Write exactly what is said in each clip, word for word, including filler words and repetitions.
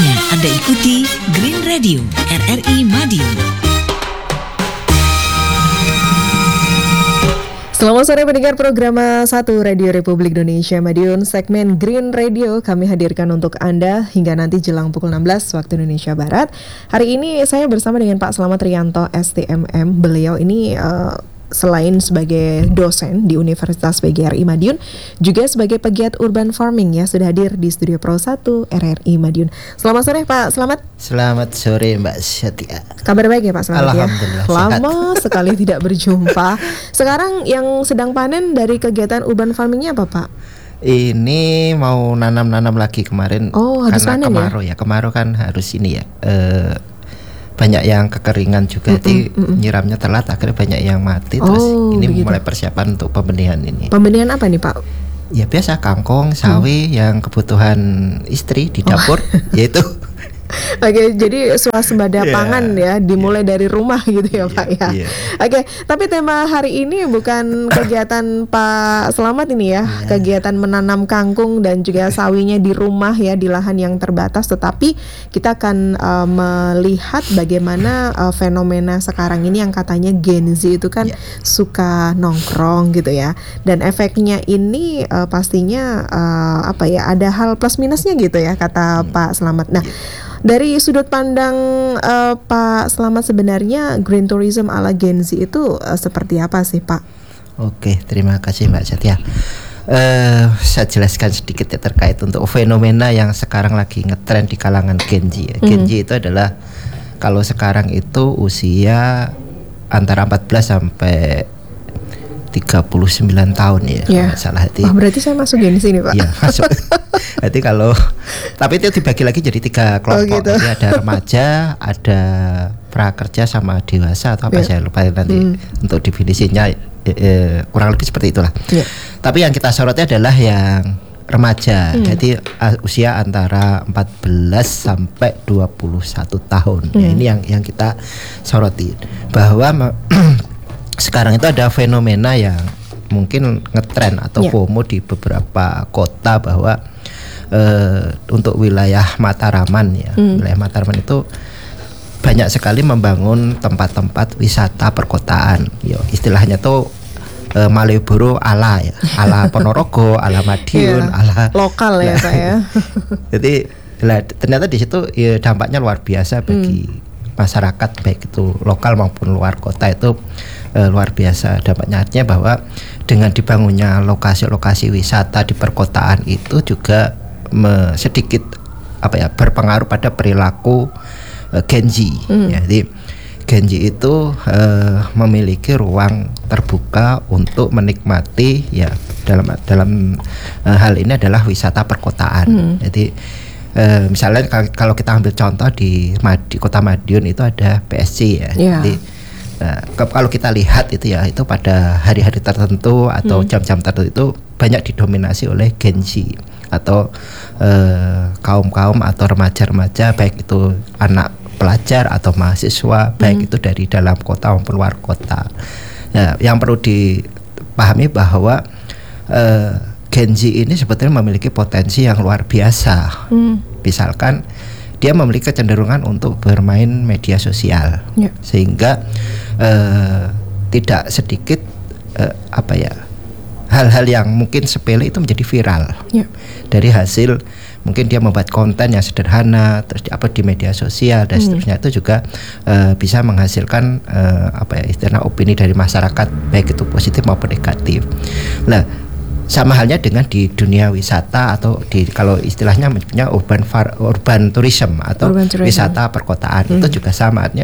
Saatnya Anda ikuti Green Radio R R I Madiun. Selamat sore pendengar program satu Radio Republik Indonesia Madiun, segmen Green Radio kami hadirkan untuk Anda hingga nanti jelang pukul enam belas waktu Indonesia Barat. Hari ini saya bersama dengan Pak Slamet Rianto S T M M. Beliau ini uh, selain sebagai dosen di Universitas P G R I Madiun, juga sebagai pegiat urban farming ya, sudah hadir di Studio Pro satu R R I Madiun. Selamat sore Pak Slamet. Selamat sore Mbak Setia. Kabar baik ya Pak Slamet ya? Alhamdulillah. Lama sekali tidak berjumpa. Sekarang yang sedang panen dari kegiatan urban farmingnya apa Pak? Ini mau nanam-nanam lagi kemarin. Oh, habis karena panen kemarau ya? ya Kemarau kan harus ini ya, eh, banyak yang kekeringan juga, jadi mm -mm, mm -mm. nyiramnya telat, akhirnya banyak yang mati. Terus oh, ini begitu. mulai persiapan untuk pembenihan ini. Pembenihan apa nih Pak? Ya biasa kangkung, sawi, hmm. yang kebutuhan istri di dapur, oh. yaitu Oke, jadi swasembada yeah. pangan ya, dimulai yeah. dari rumah gitu ya yeah. Pak ya. Yeah. Oke, tapi tema hari ini bukan kegiatan Pak Slamet ini ya, yeah. kegiatan menanam kangkung dan juga sawinya di rumah ya, di lahan yang terbatas, tetapi kita akan uh, melihat bagaimana uh, fenomena sekarang ini yang katanya Gen Z itu kan yeah. suka nongkrong gitu ya, dan efeknya ini uh, pastinya uh, apa ya, ada hal plus minusnya gitu ya kata hmm. Pak Slamet. Nah, yeah. dari sudut pandang uh, Pak Slamet, sebenarnya green tourism ala Gen Z itu uh, seperti apa sih Pak? Oke, terima kasih Mbak Setia. Uh, saya jelaskan sedikit ya terkait untuk fenomena yang sekarang lagi ngetren di kalangan Gen Z ya. Gen Z mm. itu adalah kalau sekarang itu usia antara empat belas sampai tiga puluh sembilan tahun ya, yeah. kalau salah hati. Oh, berarti saya masuk Gen Z nih Pak. Iya, masuk. Jadi kalau tapi itu dibagi lagi jadi tiga kelompok. Oh, gitu. Jadi ada remaja, ada prakerja sama dewasa atau apa yeah. saya lupa nanti hmm. untuk definisinya, eh, eh, kurang lebih seperti itulah. Yeah. Tapi yang kita soroti adalah yang remaja. Hmm. Jadi uh, usia antara empat belas sampai dua puluh satu tahun. Hmm. Ya, ini yang yang kita soroti bahwa sekarang itu ada fenomena yang mungkin ngetren atau yeah. FOMO di beberapa kota bahwa uh, untuk wilayah Mataraman ya, mm. wilayah Mataraman itu banyak sekali membangun tempat-tempat wisata perkotaan. Yo, istilahnya tuh uh, Malioboro ala ya, ala Ponorogo, ala Madiun, yeah. ala lokal ya Pak ya. Jadi lah, ternyata di situ ya, dampaknya luar biasa bagi mm. masyarakat baik itu lokal maupun luar kota itu uh, luar biasa dampaknya. Artinya bahwa dengan dibangunnya lokasi-lokasi wisata di perkotaan itu juga me, sedikit apa ya berpengaruh pada perilaku uh, Gen Z. Mm. Ya, jadi Gen Z itu uh, memiliki ruang terbuka untuk menikmati ya dalam dalam uh, hal ini adalah wisata perkotaan. Mm. Jadi uh, misalnya kalau kita ambil contoh di Madi, Kota Madiun itu ada P S C ya. Yeah. Jadi Nah, ke, kalau kita lihat itu ya, itu pada hari-hari tertentu atau hmm. jam-jam tertentu itu banyak didominasi oleh Gen Z atau eh, kaum-kaum atau remaja-remaja, baik itu anak pelajar atau mahasiswa, hmm. baik itu dari dalam kota maupun luar kota. Nah, yang perlu dipahami bahwa eh, Gen Z ini sebetulnya memiliki potensi yang luar biasa. Hmm. Misalkan dia memiliki kecenderungan untuk bermain media sosial, yeah. sehingga uh, tidak sedikit uh, apa ya hal-hal yang mungkin sepele itu menjadi viral yeah. dari hasil mungkin dia membuat konten yang sederhana terus diupload di media sosial dan mm. seterusnya. Itu juga uh, bisa menghasilkan uh, apa ya istilah opini dari masyarakat baik itu positif maupun negatif. Nah, sama halnya dengan di dunia wisata atau di kalau istilahnya punya urban far, urban tourism atau urban tourism. Wisata perkotaan hmm. itu juga sama artinya.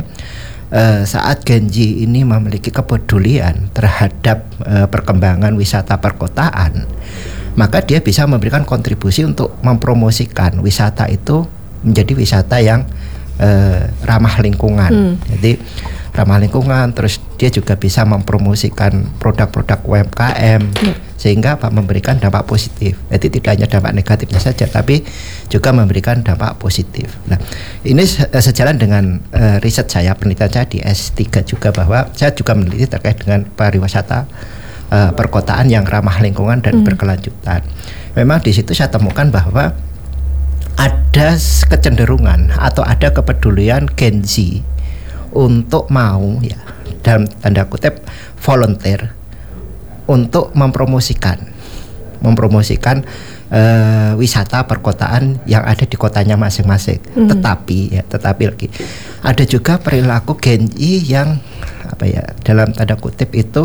Uh, saat Gen Z ini memiliki kepedulian terhadap uh, perkembangan wisata perkotaan, maka dia bisa memberikan kontribusi untuk mempromosikan wisata itu menjadi wisata yang uh, ramah lingkungan. Hmm. Jadi ramah lingkungan, terus dia juga bisa mempromosikan produk-produk U M K M hmm. sehingga Pak memberikan dampak positif. Jadi tidak hanya dampak negatifnya saja, tapi juga memberikan dampak positif. Nah, ini sejalan dengan uh, riset saya, penelitian saya di S tiga juga, bahwa saya juga meneliti terkait dengan pariwisata uh, perkotaan yang ramah lingkungan dan hmm. berkelanjutan. Memang di situ saya temukan bahwa ada kecenderungan atau ada kepedulian Gen Z untuk mau ya dalam tanda kutip volunteer untuk mempromosikan mempromosikan uh, wisata perkotaan yang ada di kotanya masing-masing. Mm-hmm. Tetapi ya tetapi lagi ada juga perilaku Gen Z yang apa ya dalam tanda kutip itu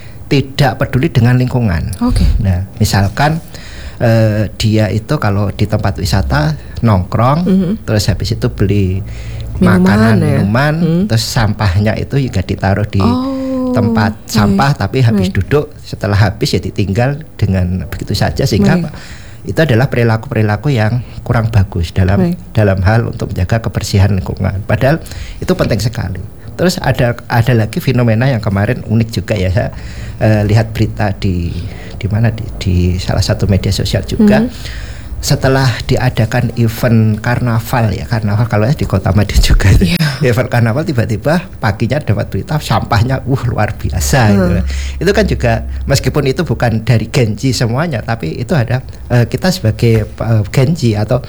tidak peduli dengan lingkungan. Oke. Okay. Nah, misalkan Uh, dia itu kalau di tempat wisata nongkrong, mm-hmm. terus habis itu beli minuman, makanan ya? minuman, mm. terus sampahnya itu juga ditaruh di oh, tempat okay. sampah, tapi habis okay. duduk setelah habis ya ditinggal dengan begitu saja sehingga okay. itu adalah perilaku-perilaku yang kurang bagus dalam okay. dalam hal untuk menjaga kebersihan lingkungan. Padahal itu penting sekali. Terus ada ada lagi fenomena yang kemarin unik juga ya, saya uh, lihat berita di di mana di, di salah satu media sosial juga. Hmm. Setelah diadakan event karnaval ya, karnaval kalau di Kota Madiun juga yeah. event karnaval tiba-tiba paginya dapat berita sampahnya uh luar biasa hmm. gitu. Itu kan juga meskipun itu bukan dari Gen Z semuanya, tapi itu ada uh, kita sebagai uh, Gen Z atau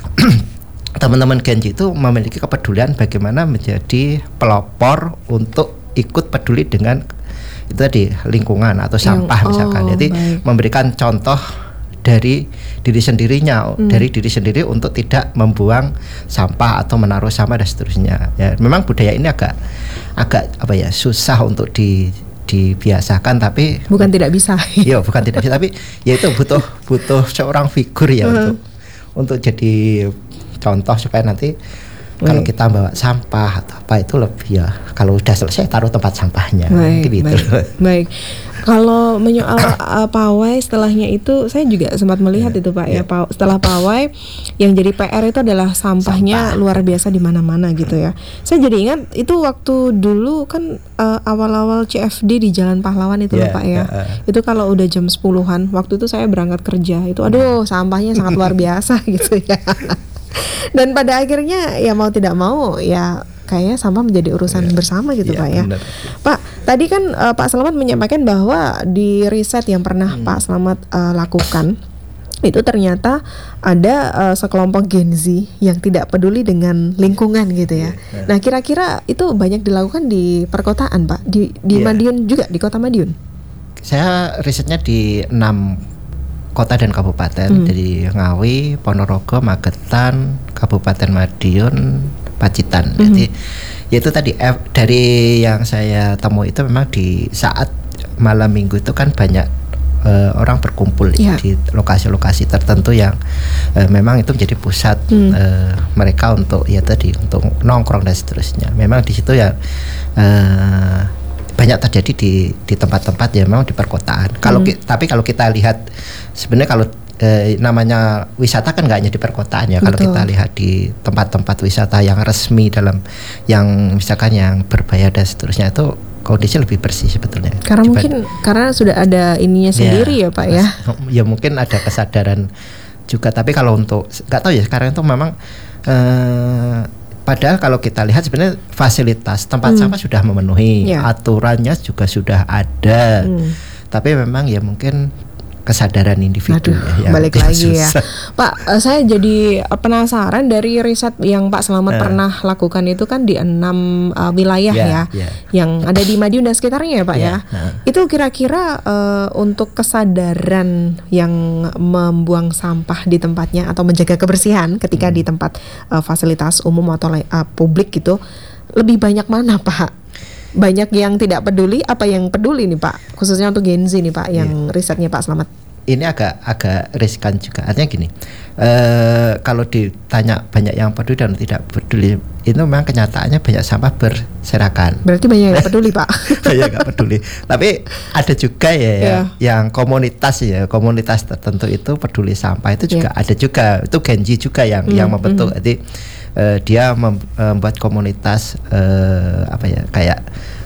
teman-teman Gen Z itu memiliki kepedulian bagaimana menjadi pelopor untuk ikut peduli dengan itu tadi lingkungan atau sampah yang, misalkan. Oh, jadi baik. Memberikan contoh dari diri sendirinya, hmm. dari diri sendiri untuk tidak membuang sampah atau menaruh sampah dan seterusnya. Ya, memang budaya ini agak agak apa ya susah untuk di dibiasakan, tapi bukan tidak bisa. Iya, bukan tidak bisa, tapi ya itu butuh butuh seorang figur ya hmm. untuk untuk jadi contoh supaya nanti baik. Kalau kita bawa sampah atau apa itu lebih ya kalau udah selesai taruh tempat sampahnya. Baik, gitu. baik, baik. Kalau menyoal uh, pawai setelahnya itu saya juga sempat melihat yeah, itu Pak yeah. ya paw, setelah pawai yang jadi P R itu adalah sampahnya Sampah. luar biasa di mana-mana gitu ya. Saya jadi ingat itu waktu dulu kan uh, awal-awal C F D di Jalan Pahlawan itu yeah, loh Pak ya. Uh, itu kalau udah jam sepuluhan waktu itu saya berangkat kerja itu aduh sampahnya sangat luar biasa gitu ya. Dan pada akhirnya ya mau tidak mau ya kayaknya sampah menjadi urusan yeah. bersama gitu yeah, Pak ya. Benar. Pak, tadi kan uh, Pak Slamet menyampaikan bahwa di riset yang pernah hmm. Pak Slamet uh, lakukan itu ternyata ada uh, sekelompok Gen Z yang tidak peduli dengan lingkungan gitu ya. Yeah, yeah. Nah, kira-kira itu banyak dilakukan di perkotaan Pak, di di yeah. Madiun juga, di Kota Madiun. Saya risetnya di enam kota dan kabupaten, hmm. dari Ngawi, Ponorogo, Magetan, Kabupaten Madiun, Pacitan. Hmm. Jadi yaitu tadi eh, dari yang saya temui itu memang di saat malam minggu itu kan banyak uh, orang berkumpul yeah. di lokasi-lokasi tertentu yang uh, memang itu menjadi pusat hmm. uh, mereka untuk ya tadi untuk nongkrong dan seterusnya. Memang di situ ya uh, banyak terjadi di di tempat-tempat yang memang di perkotaan. Kalau hmm. ki, tapi kalau kita lihat sebenarnya kalau eh, namanya wisata kan nggak hanya di perkotaan ya. Betul. Kalau kita lihat di tempat-tempat wisata yang resmi dalam yang misalkan yang berbayar dan seterusnya itu kondisi lebih bersih sebetulnya. Karena Diband- mungkin karena sudah ada ininya sendiri ya, ya Pak ya. Ya mungkin ada kesadaran juga. Tapi kalau untuk nggak tahu ya sekarang itu memang eh, padahal kalau kita lihat sebenarnya fasilitas tempat hmm. sampah sudah memenuhi, yeah. aturannya juga sudah ada, hmm. tapi memang ya mungkin kesadaran individu. Aduh, ya, balik lagi susah. Ya, Pak. Saya jadi penasaran dari riset yang Pak Slamet uh. pernah lakukan itu kan di enam uh, wilayah yeah, ya, yeah. yang ada di Madiun dan sekitarnya ya Pak yeah, ya. Uh. Itu kira-kira uh, untuk kesadaran yang membuang sampah di tempatnya atau menjaga kebersihan ketika hmm. di tempat uh, fasilitas umum atau uh, publik gitu, lebih banyak mana Pak? Banyak yang tidak peduli, apa yang peduli nih Pak? Khususnya untuk Gen Z nih Pak, yang yeah. risetnya Pak Slamet. Ini agak agak riskan juga. Artinya gini, uh, kalau ditanya banyak yang peduli dan tidak peduli, itu memang kenyataannya banyak sampah berserakan. Berarti banyak yang peduli Pak. Banyak yang peduli. Tapi ada juga ya yeah. yang komunitas ya, komunitas tertentu itu peduli sampah itu juga yeah. ada juga. Itu Gen Z juga yang mm, yang membentuk. Mm. Jadi uh, dia membuat komunitas uh, apa ya kayak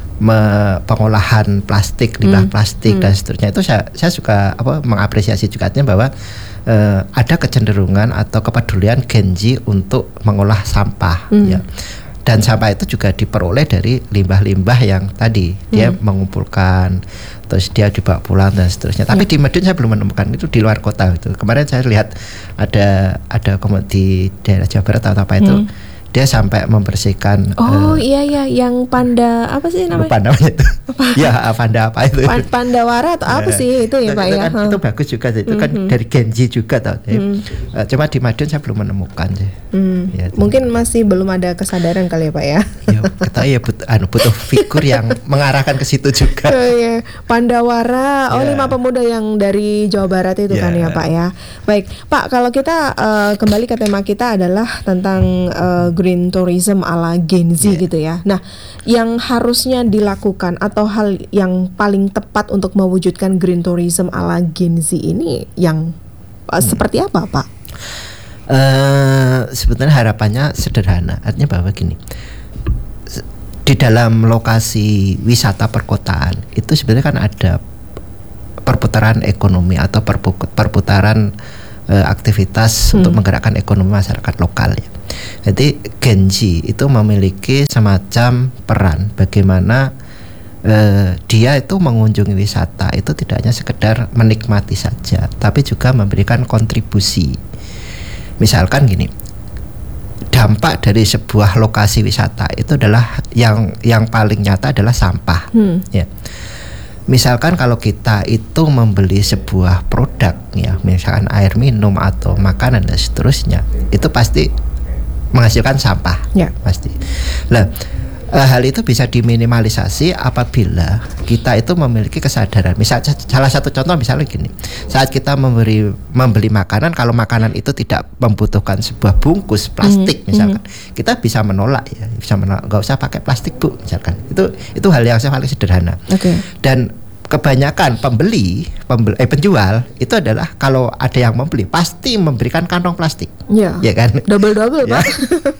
Me, pengolahan plastik, limbah hmm. plastik hmm. dan seterusnya. Itu saya saya suka apa mengapresiasi juga artinya bahwa uh, ada kecenderungan atau kepedulian Gen Z untuk mengolah sampah hmm. ya. dan sampah itu juga diperoleh dari limbah-limbah yang tadi dia Hmm. mengumpulkan, terus dia dibawa pulang dan seterusnya. Tapi Ya. di Madiun saya belum menemukan, itu di luar kota itu. Kemarin saya lihat ada ada komod di daerah Jawa Barat atau apa itu, Hmm. dia sampai membersihkan. Oh eh, iya ya, yang panda apa sih namanya? lupa namanya itu. Ya panda apa itu? Pan- Pandawara atau apa Ya. sih itu ya Itu Pak kan- ya? Itu Hah. bagus juga sih. Itu kan Mhm. dari Genji juga tau. Mhm. Eh, Cuma di Madiun saya belum menemukan sih. Hmm. Ya, itu. Mungkin masih belum ada kesadaran kali ya Pak ya. Ya, kita ya butuh, anu, butuh figur yang mengarahkan ke situ juga. Oh iya, Pandawara, oh Ya. lima pemuda yang dari Jawa Barat itu Ya. kan ya Pak ya. Baik Pak, kalau kita eh, kembali ke tema kita adalah tentang eh, green tourism ala Gen Z Ya. gitu ya. Nah, yang harusnya dilakukan atau hal yang paling tepat untuk mewujudkan green tourism ala Gen Z ini yang eh, seperti apa Pak? Eh, sebetulnya harapannya sederhana, artinya bahwa gini, se- di dalam lokasi wisata perkotaan itu sebenarnya kan ada perputaran ekonomi atau perpu- perputaran eh, aktivitas Hmm. untuk menggerakkan ekonomi masyarakat lokal ya. Jadi Genji itu memiliki semacam peran bagaimana eh, dia itu mengunjungi wisata itu tidak hanya sekedar menikmati saja, tapi juga memberikan kontribusi. Misalkan gini, dampak dari sebuah lokasi wisata itu adalah yang yang paling nyata adalah sampah. Hmm. Ya. Misalkan kalau kita itu membeli sebuah produk ya, misalkan air minum atau makanan dan seterusnya, itu pasti menghasilkan sampah. Ya. Pasti. Nah, eh, hal itu bisa diminimalisasi apabila kita itu memiliki kesadaran. Misal salah satu contoh misalnya gini, saat kita memberi membeli makanan, kalau makanan itu tidak membutuhkan sebuah bungkus plastik Mhm, misalkan, kita bisa menolak ya, bisa menolak, nggak usah pakai plastik Bu misalkan. Itu itu hal yang paling sederhana. Oke. Dan kebanyakan pembeli, pembeli eh, penjual itu adalah kalau ada yang membeli pasti memberikan kantong plastik. Ya. Ya kan? Double-double Ya. Pak.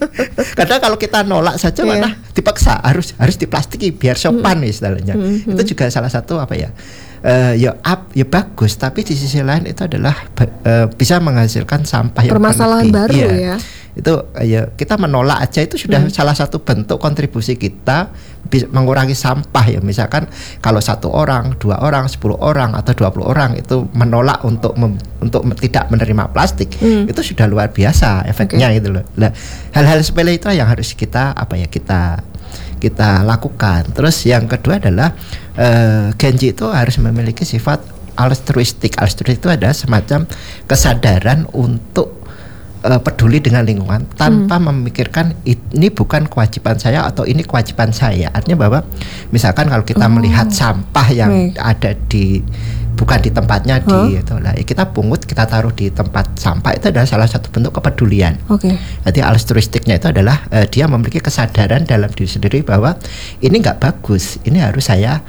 Karena kalau kita nolak saja Iya. malah dipaksa harus harus diplastiki biar sopan istilahnya. Mm-hmm. Itu juga salah satu apa ya? Eh, ya up, ya bagus, tapi di sisi lain itu adalah ba- eh, bisa menghasilkan sampah yang Permasalahan berlebih. baru Iya. ya. Itu eh, ya kita menolak aja itu sudah Hmm. salah satu bentuk kontribusi kita bisa mengurangi sampah ya. Misalkan kalau satu orang, dua orang, sepuluh orang atau dua puluh orang itu menolak untuk mem- untuk me- tidak menerima plastik, Hmm. itu sudah luar biasa efeknya gitu loh. Nah, hal-hal sepele itu yang harus kita apa ya kita kita lakukan. Terus yang kedua adalah eh, Genji itu harus memiliki sifat altruistik. Altruistik itu ada semacam kesadaran untuk eh, peduli dengan lingkungan tanpa memikirkan ini bukan kewajiban saya atau ini kewajiban saya. Artinya bahwa misalkan kalau kita Oh. melihat sampah yang Baik. ada di bukan di tempatnya di itu lah, kita pungut, kita taruh di tempat sampah, itu adalah salah satu bentuk kepedulian. Oke. Jadi altruistiknya itu adalah eh, dia memiliki kesadaran dalam diri sendiri bahwa ini nggak bagus, ini harus saya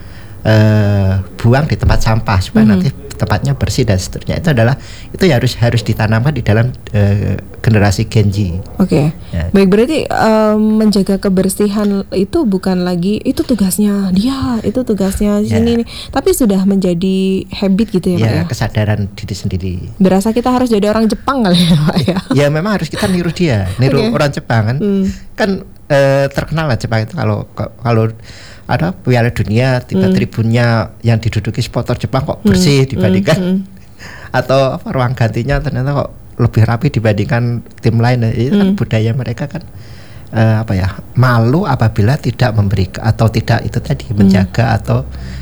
eh, buang di tempat sampah supaya Mhm. nanti tempatnya bersih dan seterusnya. Itu adalah itu ya harus harus ditanamkan di dalam eh, generasi Genji. Oke, Ya. baik, berarti em, menjaga kebersihan itu bukan lagi itu tugasnya dia, itu tugasnya Ya. sini nih, tapi sudah menjadi habit gitu ya Pak Ya, ya. kesadaran diri sendiri. Berasa kita harus jadi orang Jepang kali ya Pak ya. Ya memang harus kita niru dia, niru Oke. orang Jepang kan. Hmm. Kan eh, terkenal lah Jepang itu kalau kalau ada Piala Dunia tiba Hmm. tribunnya yang diduduki supporter Jepang kok bersih Hmm, dibandingkan hmm, atau apa, ruang gantinya ternyata kok lebih rapi dibandingkan tim lain. Itu kan Hmm. budaya mereka kan eh, apa ya, malu apabila tidak memberi atau tidak itu tadi menjaga atau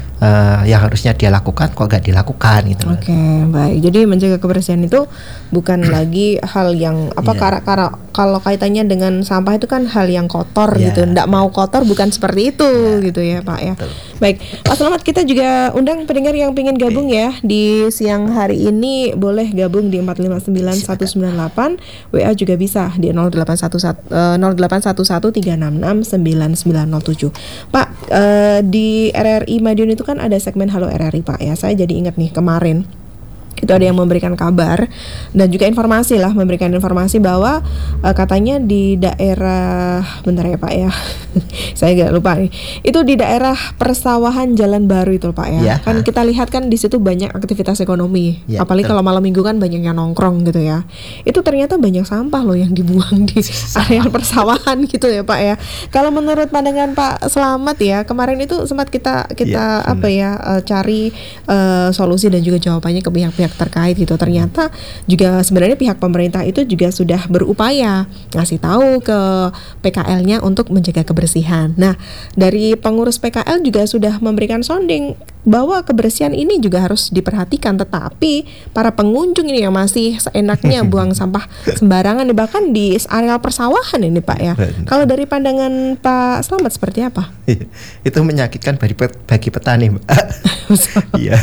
eh, yang harusnya dia lakukan kok gak dilakukan gitu loh. Oke, baik. Jadi menjaga kebersihan itu bukan lagi hal yang apa Iya. karena karena kalau kaitannya dengan sampah itu kan hal yang kotor Iya. gitu. Nggak mau kotor bukan seperti itu gitu ya Pak ya. Betul. Baik, Pak Selamat, kita juga undang pendengar yang pengen gabung ya di siang hari ini, boleh gabung di empat lima sembilan satu sembilan delapan, W A juga bisa di nol delapan satu satu eh, nol delapan satu satu tiga enam enam sembilan sembilan nol tujuh. Pak, eh, di R R I Madiun itu kan ada segmen Halo R R I Pak ya. Saya jadi ingat nih kemarin Itu ada yang memberikan kabar dan juga informasi lah, memberikan informasi bahwa uh, katanya di daerah, bentar ya Pak ya, saya agak lupa nih. Itu di daerah persawahan Jalan Baru itu Pak ya. Ya. Kan kita lihat kan di situ banyak aktivitas ekonomi. Ya, apalagi betul. Kalau malam minggu kan banyak yang nongkrong gitu ya. Itu ternyata banyak sampah loh yang dibuang di area persawahan gitu ya Pak ya. Kalau menurut pandangan Pak Slamet ya, kemarin itu sempat kita kita ya, apa ya uh, cari uh, solusi dan juga jawabannya ke pihak-pihak terkait gitu. Ternyata juga sebenarnya pihak pemerintah itu juga sudah berupaya ngasih tahu ke P K L-nya untuk menjaga kebersihan. Nah, dari pengurus P K L juga sudah memberikan sounding bahwa kebersihan ini juga harus diperhatikan, tetapi para pengunjung ini yang masih seenaknya buang sampah sembarangan, bahkan di area persawahan ini Pak ya. Kalau dari pandangan Pak Slamet seperti apa? Itu menyakitkan bagi, bagi petani Mbak. Iya,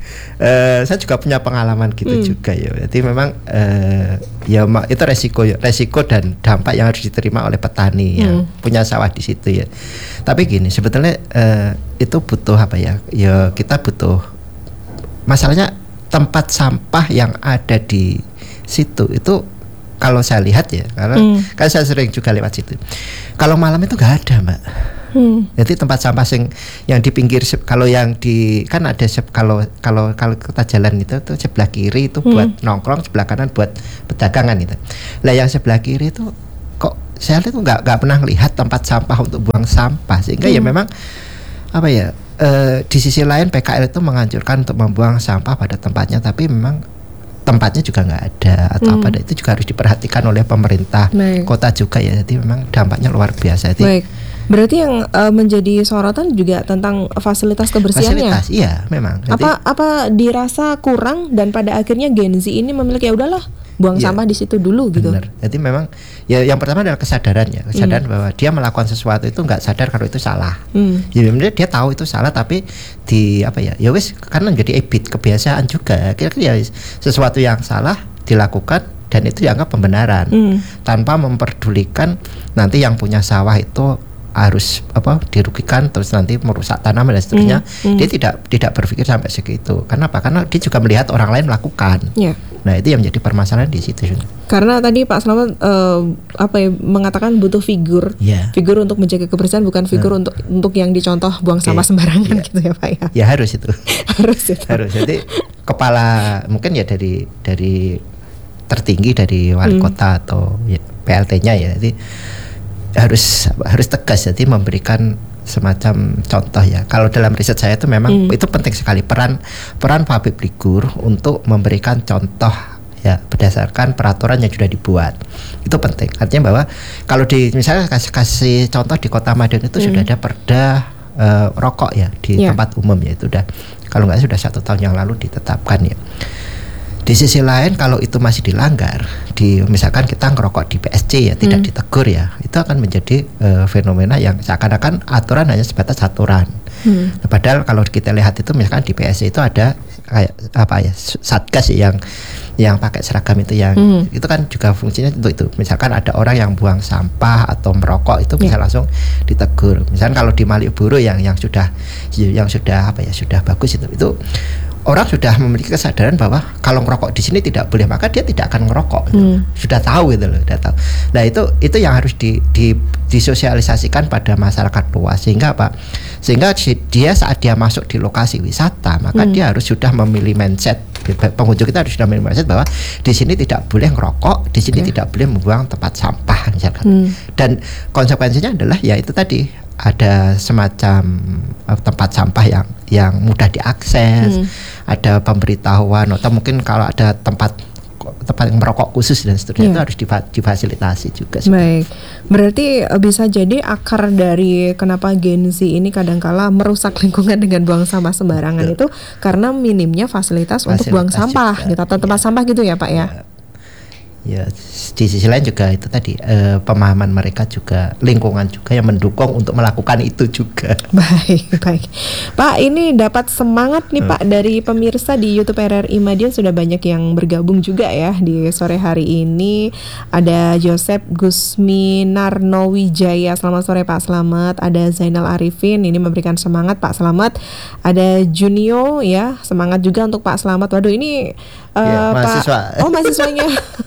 uh, saya juga punya pengalaman gitu hmm. juga ya. Jadi memang uh, ya itu resiko ya, resiko dan dampak yang harus diterima oleh petani hmm. yang punya sawah di situ ya. Tapi gini, sebetulnya uh, itu butuh apa ya? Ya kita butuh, masalahnya tempat sampah yang ada di situ itu kalau saya lihat ya, karena hmm. kan saya sering juga lewat situ. Kalau malam itu nggak ada Mbak. Hmm. Jadi tempat sampah sing yang di pinggir, kalau yang di kan ada se, kalau kalau kalau kita jalan itu tuh sebelah kiri itu hmm. buat nongkrong, sebelah kanan buat pedagangan gitu. Lah yang sebelah kiri itu kok saya lihat tuh nggak nggak pernah lihat tempat sampah untuk buang sampah, sehingga hmm. ya memang apa ya e, di sisi lain P K L itu menganjurkan untuk membuang sampah pada tempatnya, tapi memang tempatnya juga nggak ada atau hmm. apa, itu juga harus diperhatikan oleh pemerintah Baik. Kota juga ya. Jadi memang dampaknya luar biasa. Jadi, Baik. Berarti yang uh, menjadi sorotan juga tentang fasilitas kebersihannya. Fasilitas, iya, memang. Jadi, apa apa dirasa kurang dan pada akhirnya Gen Z ini memiliki ya udahlah buang ya, sampah di situ dulu gitu. Benar. Jadi memang ya yang pertama adalah kesadaran ya, kesadaran hmm. bahwa dia melakukan sesuatu itu nggak sadar kalau itu salah. Hmm. Jadi benar dia tahu itu salah, tapi di apa ya? Ya wis karena menjadi habit, kebiasaan juga. Kira-kira ya sesuatu yang salah dilakukan dan itu dianggap pembenaran hmm. tanpa memperdulikan nanti yang punya sawah itu harus apa dirugikan terus nanti merusak tanaman dan seterusnya. Mm, mm. Dia tidak tidak berpikir sampai segitu. Karena apa? Karena dia juga melihat orang lain melakukan. Yeah. Nah, itu yang menjadi permasalahan di situ. Karena tadi Pak Slamet uh, apa ya mengatakan butuh figur. Yeah. Figur untuk menjaga kebersihan, bukan figur uh. untuk untuk yang dicontoh buang okay. sampah sembarangan yeah. gitu ya, Pak ya. Ya harus itu. harus itu. Harus. Jadi kepala mungkin ya dari dari tertinggi dari wali mm. kota atau ya, P L T-nya ya. Jadi harus harus tegas, jadi memberikan semacam contoh ya. Kalau dalam riset saya itu memang hmm. itu penting sekali peran peran public figure untuk memberikan contoh ya berdasarkan peraturan yang sudah dibuat. Itu penting. Artinya bahwa kalau di misalnya kasih, kasih contoh di Kota Madiun itu hmm. sudah ada perda uh, rokok ya di yeah. tempat umum ya, itu udah kalau nggak sudah satu tahun yang lalu ditetapkan ya. Di sisi lain kalau itu masih dilanggar, di misalkan kita ngerokok di P S C ya tidak hmm. ditegur ya, itu akan menjadi uh, fenomena yang seakan-akan aturan hanya sebatas aturan. Hmm. Nah, padahal kalau kita lihat itu misalkan di P S C itu ada kayak apa ya satgas yang yang pakai seragam itu yang hmm. itu kan juga fungsinya untuk itu. Misalkan ada orang yang buang sampah atau merokok itu bisa yeah. langsung ditegur. Misalkan kalau di Malioboro yang yang sudah yang sudah apa ya sudah bagus itu itu orang sudah memiliki kesadaran bahwa kalau ngerokok di sini tidak boleh, maka dia tidak akan ngerokok. Gitu. Hmm. Sudah tahu gitu loh, sudah tahu. Nah itu itu yang harus di, di disosialisasikan pada masyarakat luas, sehingga apa? Sehingga dia saat dia masuk di lokasi wisata, maka hmm. dia harus sudah memilih mindset. Pengunjung kita harus sudah memilih mindset bahwa di sini tidak boleh ngerokok, di sini okay. tidak boleh membuang tempat sampah misalkan. Hmm. Dan konsekuensinya adalah ya itu tadi, ada semacam uh, tempat sampah yang yang mudah diakses, hmm. ada pemberitahuan atau mungkin kalau ada tempat tempat yang merokok khusus dan seterusnya yeah. itu harus difa- difasilitasi juga. Baik, berarti bisa jadi akar dari kenapa Gen Z ini kadangkala merusak lingkungan dengan buang sampah sembarangan Betul. Itu karena minimnya fasilitas, fasilitas untuk buang sampah, gitu, atau tempat yeah. sampah gitu ya Pak ya. Yeah. Ya, di sisi lain juga itu tadi eh, pemahaman mereka juga, lingkungan juga yang mendukung untuk melakukan itu juga. Baik, baik. Pak, ini dapat semangat nih Pak dari pemirsa di YouTube R R I Madiun, sudah banyak yang bergabung juga ya di sore hari ini. Ada Joseph Gusmi Narnowijaya, selamat sore Pak Slamet. Ada Zainal Arifin, ini memberikan semangat Pak Slamet. Ada Junio ya, semangat juga untuk Pak Slamet. Waduh, ini uh, ya, mahasiswa. Pak. Oh, mahasiswanya.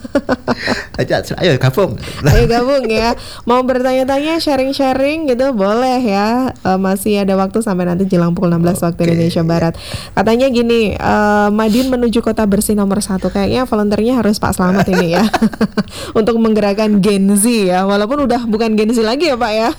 Ayo gabung. Ayo gabung ya. Mau bertanya-tanya, sharing-sharing gitu boleh ya. Uh, masih ada waktu sampai nanti jelang pukul enam belas waktu Indonesia Barat. Katanya gini, uh, Madiun menuju kota bersih nomor satu. Kayaknya volunteernya harus Pak Slamet ini ya. Untuk menggerakkan Gen Z ya. Walaupun udah bukan Gen Z lagi ya Pak ya.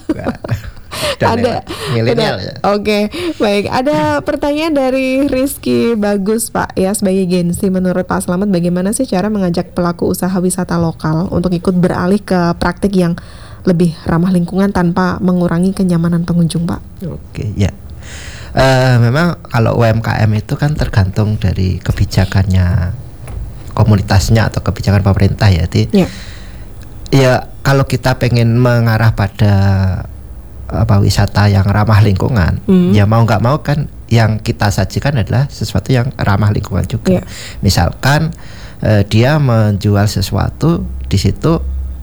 Ada milenial ya. Oke, okay, baik. Ada pertanyaan dari Rizky Bagus Pak ya, sebagai Gen Z, menurut Pak Slamet bagaimana sih cara mengajak pelaku usaha wisata lokal untuk ikut beralih ke praktik yang lebih ramah lingkungan tanpa mengurangi kenyamanan pengunjung Pak? Oke, okay, ya. Uh, memang kalau U M K M itu kan tergantung dari kebijakannya komunitasnya atau kebijakan pemerintah ya. Jadi, yeah. ya kalau kita pengen mengarah pada apa wisata yang ramah lingkungan, mm. ya mau nggak mau kan yang kita sajikan adalah sesuatu yang ramah lingkungan juga. Yeah. Misalkan uh, dia menjual sesuatu di situ,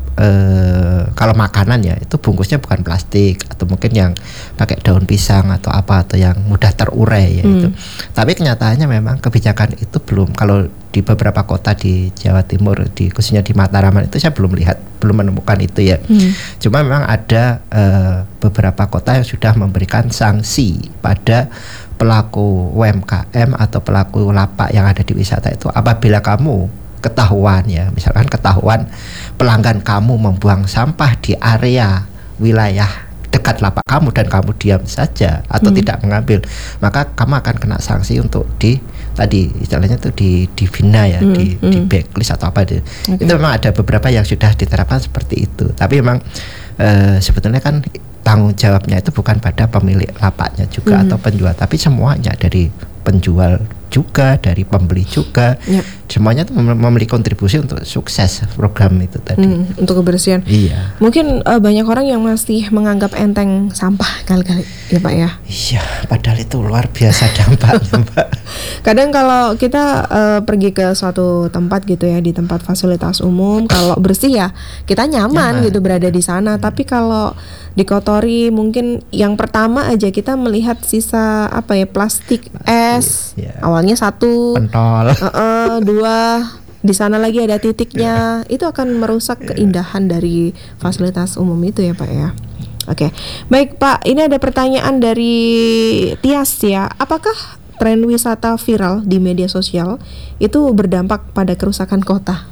uh, kalau makanan ya itu bungkusnya bukan plastik atau mungkin yang pakai daun pisang atau apa, atau yang mudah terurai ya mm. itu. Tapi kenyataannya memang kebijakan itu belum, kalau di beberapa kota di Jawa Timur, di khususnya di Mataraman itu saya belum lihat, belum menemukan itu ya. Hmm. Cuma memang ada uh, beberapa kota yang sudah memberikan sanksi pada pelaku U M K M atau pelaku lapak yang ada di wisata itu, apabila kamu ketahuan ya, misalkan ketahuan pelanggan kamu membuang sampah di area wilayah dekat lapak kamu dan kamu diam saja atau hmm. tidak mengambil, maka kamu akan kena sanksi untuk di tadi istilahnya itu di dibina ya, hmm. di, hmm. di backlist atau apa itu. Okay. Itu memang ada beberapa yang sudah diterapkan seperti itu. Tapi memang e, sebetulnya kan tanggung jawabnya itu bukan pada pemilik lapaknya juga hmm. atau penjual, tapi semuanya, dari penjual juga, dari pembeli juga, yep. semuanya itu memiliki kontribusi untuk sukses program itu tadi. Hmm, untuk kebersihan. Iya. Mungkin uh, banyak orang yang masih menganggap enteng sampah kali-kali, ya Pak ya. Iya, padahal itu luar biasa dampaknya, Mbak. Kadang kalau kita uh, pergi ke suatu tempat gitu ya, di tempat fasilitas umum, kalau bersih ya kita nyaman, nyaman. gitu berada di sana. Hmm. Tapi kalau dikotori, mungkin yang pertama aja kita melihat sisa apa ya, plastik, es. Yeah. Awalnya satu, pentol, uh, uh, dua, di sana lagi ada titiknya, yeah. itu akan merusak yeah. keindahan dari fasilitas umum itu ya Pak ya. Oke, okay. Baik Pak, ini ada pertanyaan dari Tias ya. Apakah tren wisata viral di media sosial itu berdampak pada kerusakan kota?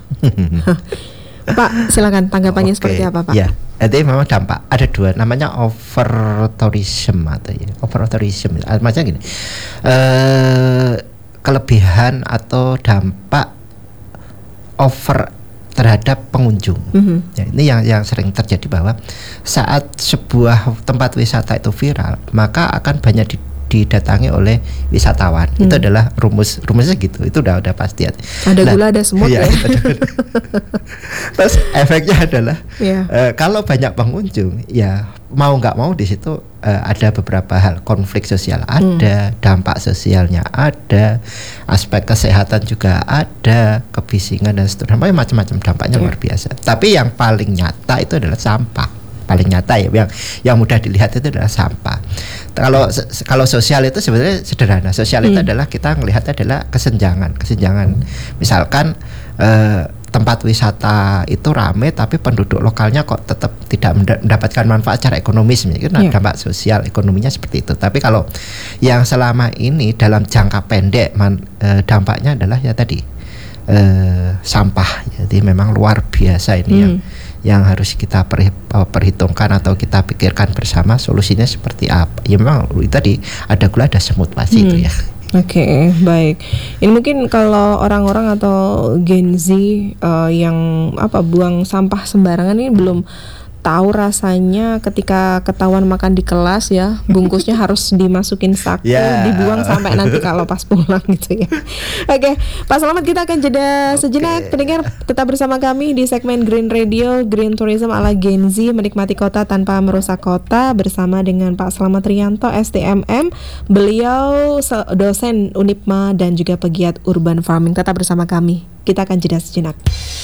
Pak, silakan tanggapannya okay. seperti apa Pak? Ya, jadi memang dampak ada dua, namanya over tourism atau ya, over tourism. Macam gini, uh, kelebihan atau dampak over terhadap pengunjung. Mm-hmm. Ya, ini yang yang sering terjadi, bahwa saat sebuah tempat wisata itu viral, maka akan banyak di didatangi oleh wisatawan. Hmm. Itu adalah rumus rumusnya gitu. Itu udah udah pasti. Ada nah, gula, ada semut ya. Terus efeknya adalah yeah. uh, kalau banyak pengunjung, ya mau nggak mau di situ uh, ada beberapa hal, konflik sosial ada, hmm. dampak sosialnya ada, aspek kesehatan juga ada, kebisingan dan seterusnya, macam-macam dampaknya yeah. luar biasa. Tapi yang paling nyata itu adalah sampah. Paling nyata ya, yang yang mudah dilihat itu adalah sampah. Kalau kalau sosial itu sebenarnya sederhana. Sosial hmm. itu adalah kita melihat adalah kesenjangan, kesenjangan. Misalkan eh, tempat wisata itu ramai, tapi penduduk lokalnya kok tetap tidak mendapatkan manfaat secara ekonomis, itu yeah. dampak sosial ekonominya seperti itu. Tapi kalau yang selama ini dalam jangka pendek man, eh, dampaknya adalah ya tadi eh, sampah. Jadi memang luar biasa ini hmm. yang yang harus kita perhitungkan atau kita pikirkan bersama solusinya seperti apa. Ya memang tadi ada gula, ada semut pasti hmm. itu ya. Oke, okay, baik. Ini mungkin kalau orang-orang atau Gen Z uh, yang apa buang sampah sembarangan ini belum tahu rasanya ketika ketahuan makan di kelas ya, bungkusnya harus dimasukin saku, Ya. dibuang sampai nanti kalau pas pulang gitu ya. Oke, Pak Selamat, kita akan jeda sejenak. Oke. Pendengar tetap bersama kami di segmen Green Radio, Green Tourism ala Gen Z, menikmati kota tanpa merusak kota, bersama dengan Pak Selamat Rianto, S T M M. Beliau se- dosen Unipma dan juga pegiat urban farming. Tetap bersama kami. Kita akan jeda sejenak.